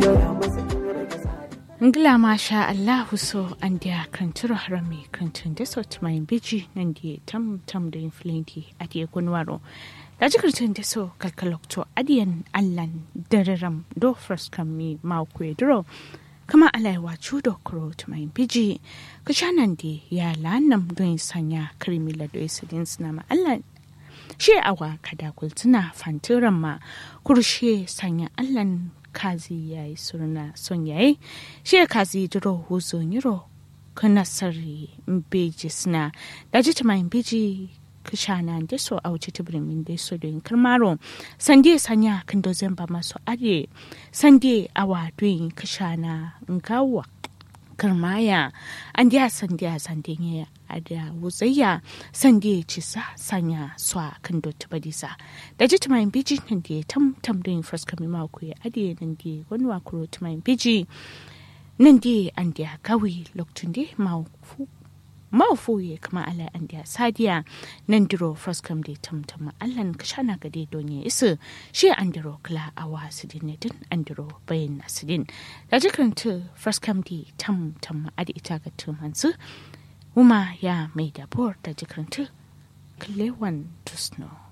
Ngila masha Allahu so an dia kranturo harami krantun da so mai biji nan dia tam da influenti a dia kunwaro da ji krantun da so kalkalokto adiyan allan dararam do first kami ma kwedro kama alaiwa chudo kro mai biji kushanan di ya lanam don sanya krimila do isidin ma allan she awa kada kultuna fantiran ma kurshe sanya allan kazi yayi surna son yayi she kazi duro huzo nyiro kana sarri mbeji sna daji tamayin biji kishana ndeso auci tibrimin deso do karmaro sande sanya kindo zemba maso ade sande awa doin kishana ngawa karmaya andiya sandiya sandenya ada wuzayya sande cisa sanya swa kindo tibadisa da jitmayin biji nan da tam din fraska mi mako ya ade nan da wani wakuro tmayin biji nan da an da kawi loktun da mawfu ya kama ala an da sadiya nan diro fraskam da tam allan kashana gade donye isu shi an diro kla awa sidin din an diro bayin nasidin da jikranta fraskam da tam ade ita ga tumansu Uma ya mai da bor da jikaranta Klewan Tusno.